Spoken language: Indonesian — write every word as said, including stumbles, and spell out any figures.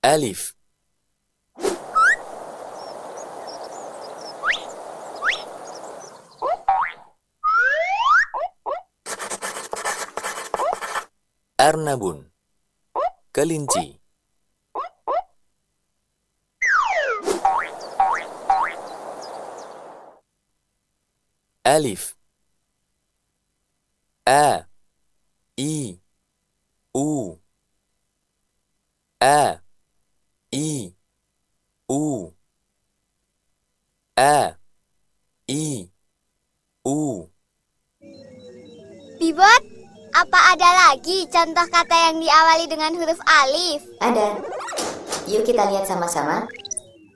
ألف أرنب kelinci. ألف A I U A I U A I U. Bibot, apa ada lagi contoh kata yang diawali dengan huruf alif? Ada. Yuk kita lihat sama-sama.